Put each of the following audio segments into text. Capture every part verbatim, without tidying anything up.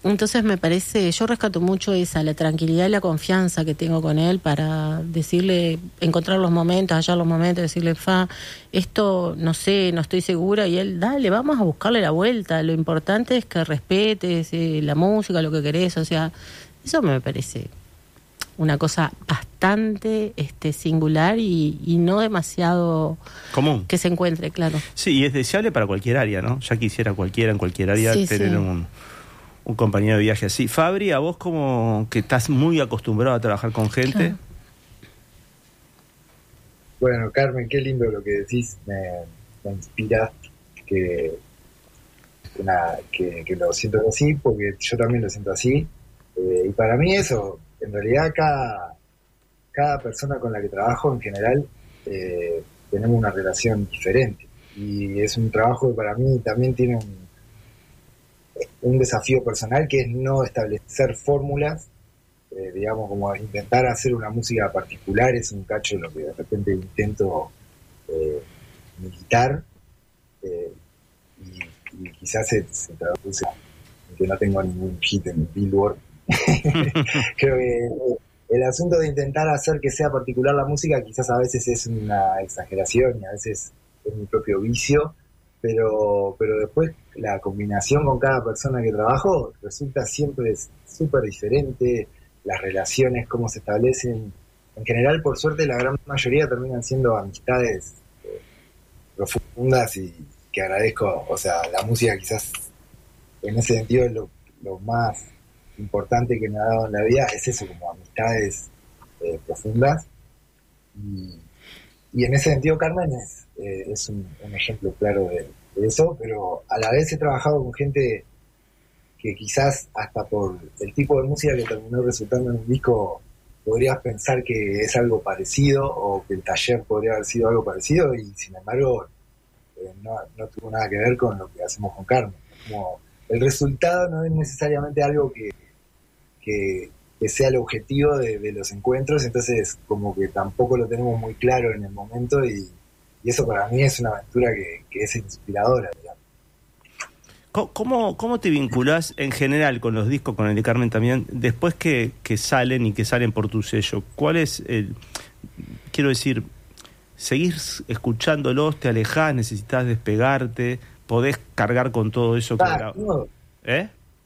Entonces me parece, yo rescato mucho esa, la tranquilidad y la confianza que tengo con él para decirle, encontrar los momentos, hallar los momentos, decirle, fa, esto no sé, no estoy segura, y él, dale, vamos a buscarle la vuelta, lo importante es que respetes eh, la música, lo que querés, o sea, eso me parece una cosa bastante este singular y, y no demasiado común que se encuentre, claro. Sí, y es deseable para cualquier área, ¿no? Ya quisiera cualquiera en cualquier área sí, tener sí. un... un compañero de viaje así. Fabri, a vos como que estás muy acostumbrado a trabajar con gente. Claro. Bueno, Carmen, qué lindo lo que decís, me, me inspira que, una, que, que lo siento así, porque yo también lo siento así. Eh, y para mí eso, en realidad cada, cada persona con la que trabajo en general eh, tenemos una relación diferente. Y es un trabajo que para mí también tiene un un desafío personal, que es no establecer fórmulas, eh, digamos, como intentar hacer una música particular, es un cacho lo que de repente intento eh, militar, eh, y, y quizás se, se traduce en que no tengo ningún hit en Billboard. Creo que el asunto de intentar hacer que sea particular la música quizás a veces es una exageración y a veces es mi propio vicio, pero pero después la combinación con cada persona que trabajo resulta siempre súper diferente, las relaciones, cómo se establecen. En general, por suerte, la gran mayoría terminan siendo amistades eh, profundas y que agradezco. O sea, la música quizás en ese sentido es lo, lo más importante que me ha dado en la vida, es eso, como amistades eh, profundas. Y, y en ese sentido, Carmen es, eh, es un, un ejemplo claro de, de eso, pero a la vez he trabajado con gente que quizás hasta por el tipo de música que terminó resultando en un disco podrías pensar que es algo parecido o que el taller podría haber sido algo parecido, y sin embargo eh, no, no tuvo nada que ver con lo que hacemos con Carmen. Como el resultado no es necesariamente algo que, que, que sea el objetivo de, de los encuentros, entonces como que tampoco lo tenemos muy claro en el momento, y, y eso para mí es una aventura que, que es inspiradora, digamos. ¿Cómo, ¿Cómo te vinculás en general con los discos, con el de Carmen también, después que, que salen y que salen por tu sello? ¿Cuál es el, quiero decir, seguís escuchándolos, te alejás, necesitas despegarte, podés cargar con todo eso que ah, era... no. ¿Eh?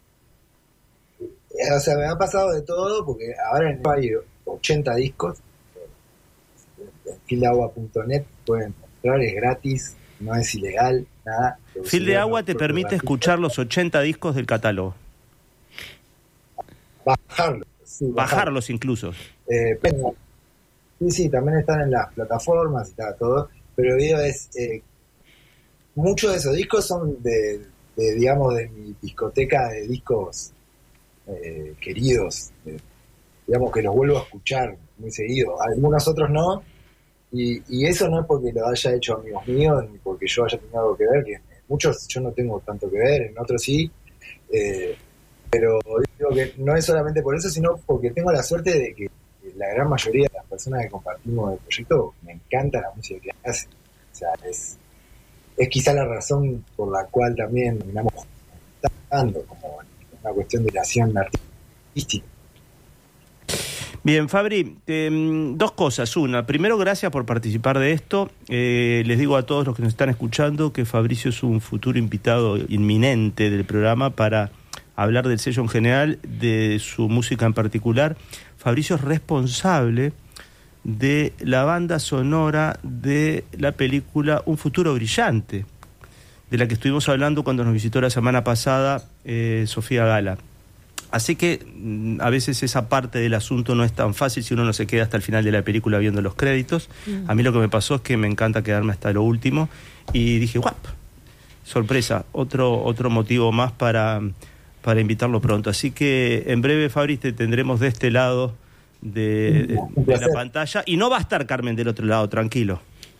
O sea, me ha pasado de todo, porque ahora en hay ochenta discos, en fil de agua punto net pueden encontrar, es gratis, no es ilegal, nada. Fil de Agua te permite escuchar los ochenta discos del catálogo. Bajarlos. Sí, Bajarlos bajarlos incluso. Eh, pero, sí, sí, también están en las plataformas y está todo, pero digo, es eh, muchos de esos discos son de, de, digamos, de mi discoteca de discos eh, queridos, eh, digamos que los vuelvo a escuchar muy seguido, algunos otros no, y, y eso no es porque lo haya hecho amigos míos, ni porque yo haya tenido algo que ver, que en muchos yo no tengo tanto que ver, en otros sí, eh, pero digo que no es solamente por eso, sino porque tengo la suerte de que la gran mayoría de las personas que compartimos el proyecto me encanta la música que hacen. O sea, es, es quizá la razón por la cual también terminamos juntando, como una cuestión de relación artística. Bien, Fabri, eh, dos cosas. Una, primero, gracias por participar de esto. Eh, les digo a todos los que nos están escuchando que Fabricio es un futuro invitado inminente del programa para hablar del sello en general, de su música en particular. Fabricio es responsable de la banda sonora de la película Un futuro brillante, de la que estuvimos hablando cuando nos visitó la semana pasada eh, Sofía Gala. Así que a veces esa parte del asunto no es tan fácil si uno no se queda hasta el final de la película viendo los créditos. Mm. A mí lo que me pasó es que me encanta quedarme hasta lo último y dije, guap, sorpresa, otro otro motivo más para, para invitarlo pronto. Así que en breve, Fabri, te tendremos de este lado de, de, de la pantalla, y no va a estar Carmen del otro lado, tranquilo.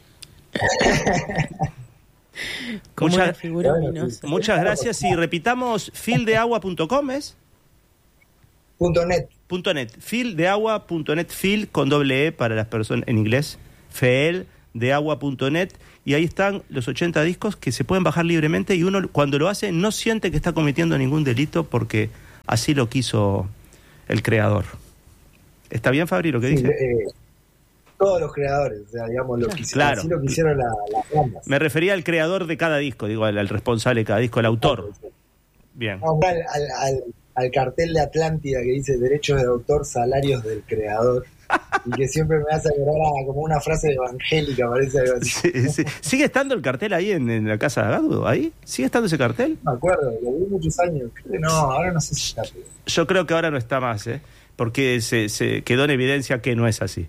Muchas, muchas gracias, y repitamos, fil de agua punto com es... Punto net. Punto net. fil de agua punto net, fil con doble E para las personas en inglés, fel de agua punto net, y ahí están los ochenta discos que se pueden bajar libremente, y uno cuando lo hace no siente que está cometiendo ningún delito porque así lo quiso el creador. ¿Está bien, Fabri, lo que Sí, dije? eh, todos los creadores, o sea, digamos, lo quis- Claro. así lo quisieron la- las bandas. Me refería al creador de cada disco, digo, al, al responsable de cada disco, el autor. Bien. Vamos al, al, al, al cartel de Atlántida que dice derechos de autor, salarios del creador. Y que siempre me hace acordar a como una frase evangélica, parece algo así. Sí, sí. ¿Sigue estando el cartel ahí en, en la casa de Gado? ¿Ahí? ¿Sigue estando ese cartel? No me acuerdo, lo vi muchos años. Creo que no, ahora no sé si está. Yo creo que ahora no está más, ¿eh? Porque se, se quedó en evidencia que no es así.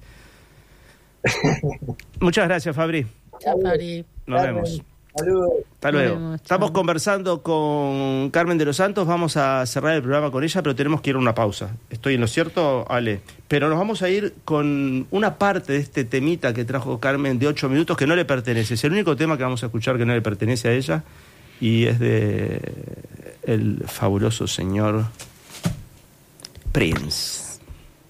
Muchas gracias, Fabri. Chao, Fabri. Nos Carmen, vemos. saludos. Hasta Nos luego. vemos, Estamos chao. conversando con Carmen de los Santos. Vamos a cerrar el programa con ella, pero tenemos que ir a una pausa. ¿Estoy en lo cierto, Ale? Pero nos vamos a ir con una parte de este temita que trajo Carmen de ocho minutos que no le pertenece. Es el único tema que vamos a escuchar que no le pertenece a ella y es de el fabuloso señor Prince.